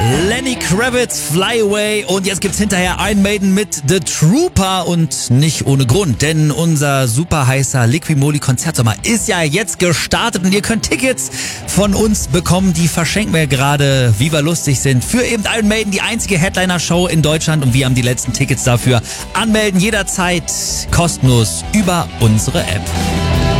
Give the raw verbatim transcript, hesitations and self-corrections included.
Lenny Kravitz, Fly Away, und jetzt gibt's hinterher Iron Maiden mit The Trooper, und nicht ohne Grund, denn unser super heißer Liqui-Moly Konzertsommer ist ja jetzt gestartet und ihr könnt Tickets von uns bekommen, die verschenken wir gerade, wie wir lustig sind, für eben Iron Maiden, die einzige Headliner-Show in Deutschland, und wir haben die letzten Tickets dafür. Anmelden jederzeit kostenlos über unsere App.